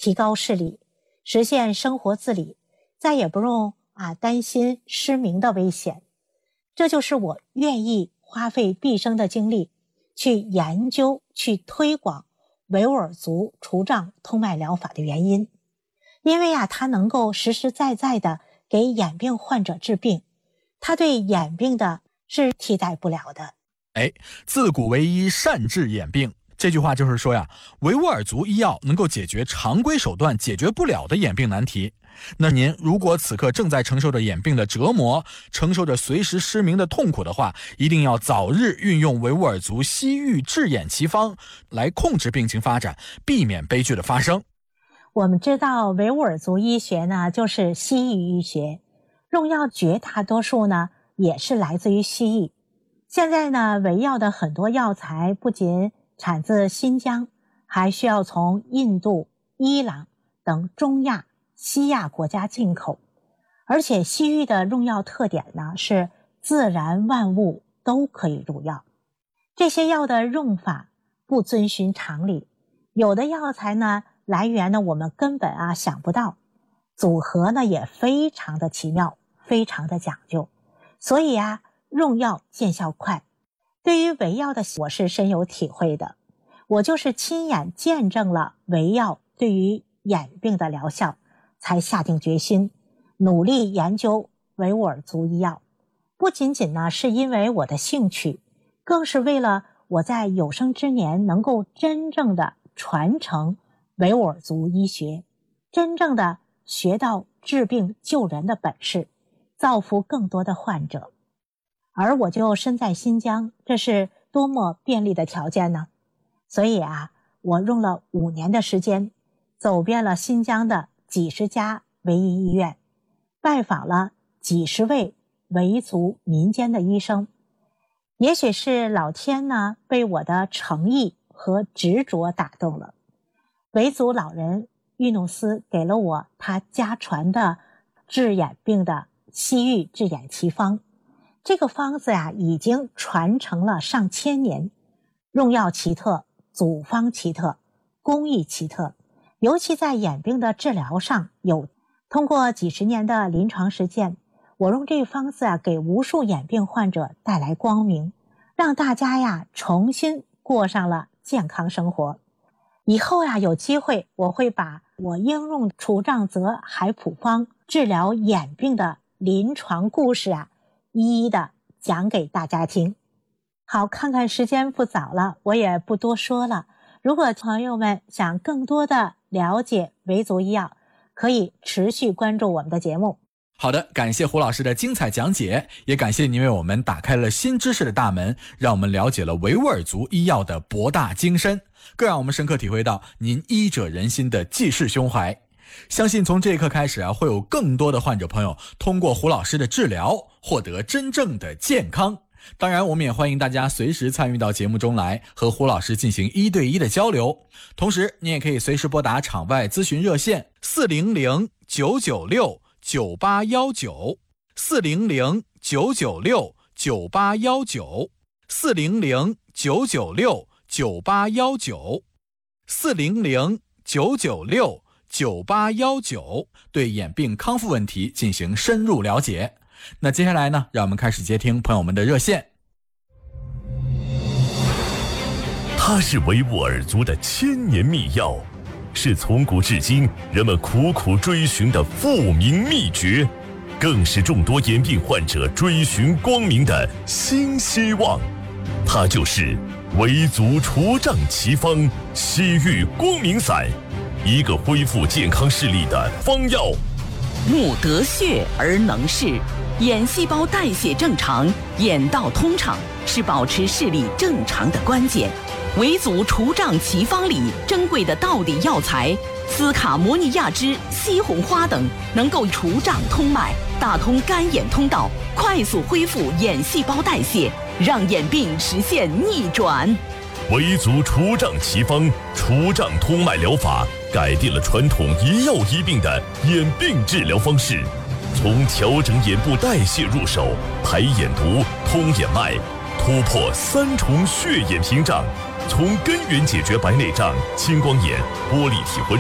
提高视力，实现生活自理，再也不用担心失明的危险。这就是我愿意花费毕生的精力去研究、去推广维吾尔族除障通脉疗法的原因。因为它能够实实在在的给眼病患者治病，它对眼病的是替代不了的。 自古为医，善治眼病。这句话就是说维吾尔族医药能够解决常规手段解决不了的眼病难题。那您如果此刻正在承受着眼病的折磨，承受着随时失明的痛苦的话，一定要早日运用维吾尔族西域治眼奇方来控制病情发展，避免悲剧的发生。 我们知道维吾尔族医学呢，就是西域医学，用药绝大多数呢也是来自于西域。现在呢，维药的很多药材不仅产自新疆，还需要从印度、伊朗等中亚、西亚国家进口。而且西域的用药特点呢，是自然万物都可以入药。这些药的用法不遵循常理，有的药材呢来源呢我们根本想不到，组合呢也非常的奇妙，非常的讲究，所以用药见效快。对于维药的我是深有体会的，我就是亲眼见证了维药对于眼病的疗效，才下定决心努力研究维吾尔族医药。不仅仅呢是因为我的兴趣，更是为了我在有生之年能够真正的传承维吾尔族医学，真正的学到治病救人的本事，造福更多的患者。而我就身在新疆，这是多么便利的条件呢？所以我用了5年的时间，走遍了新疆的几十家维医医院，拜访了几十位维族民间的医生。也许是老天呢被我的诚意和执着打动了，维族老人玉努斯给了我他家传的治眼病的西域治眼奇方。这个方子已经传承了上千年，用药奇特，组方奇特，工艺奇特，尤其在眼病的治疗上有通过几十年的临床实践，我用这个方子给无数眼病患者带来光明，让大家重新过上了健康生活。以后有机会我会把我应用除障泽海普方治疗眼病的临床故事一一的讲给大家听。好，看看时间不早了，我也不多说了。如果朋友们想更多的了解维族医药，可以持续关注我们的节目。 好的，感谢胡老师的精彩讲解，也感谢您为我们打开了新知识的大门，让我们了解了维吾尔族医药的博大精深，更让我们深刻体会到您医者仁心的济世胸怀。相信从这一刻开始会有更多的患者朋友通过胡老师的治疗获得真正的健康。当然我们也欢迎大家随时参与到节目中来，和胡老师进行1对1的交流。同时你也可以随时拨打场外咨询热线400-996-9819 400-996-9819 400-996-9819 400-996-9819，对眼病康复问题进行深入了解。那接下来呢，让我们开始接听朋友们的热线。 它是维吾尔族的千年秘药，是从古至今人们苦苦追寻的复明秘诀，更是众多眼病患者追寻光明的新希望。它就是维族除障奇方西域光明散，一个恢复健康视力的方药。 目得血而能视，眼细胞代谢正常，眼道通畅，是保持视力正常的关键。维族除障奇方里珍贵的道地药材斯卡摩尼亚脂、西红花等，能够除障通脉，打通干眼通道，快速恢复眼细胞代谢，让眼病实现逆转。 维族除障奇方除障通脉疗法改变了传统一药医病的眼病治疗方式，从调整眼部代谢入手，排眼毒、通眼脉，突破3重血眼屏障，从根源解决白内障、青光眼、玻璃体昏